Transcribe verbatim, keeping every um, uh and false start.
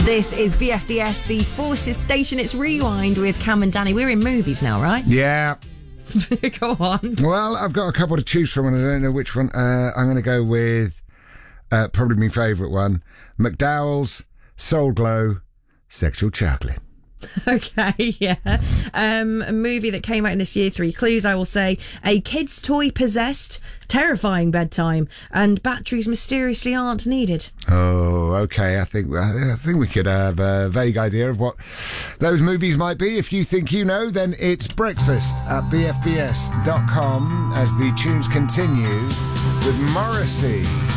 This is B F B S, the Forces Station. It's Rewind with Cam and Danny. We're in movies now, right? Yeah. Go on. Well, I've got a couple to choose from, and I don't know which one. Uh, I'm going to go with uh, probably my favourite one, McDowell's Soul Glow Sexual Chocolate. Okay, yeah. Um, a movie that came out in this year, three clues, I will say. A kid's toy possessed, terrifying bedtime, and batteries mysteriously aren't needed. Oh, okay. I think I think we could have a vague idea of what those movies might be. If you think you know, then it's breakfast at b f b s dot com as the tunes continue with Morrissey.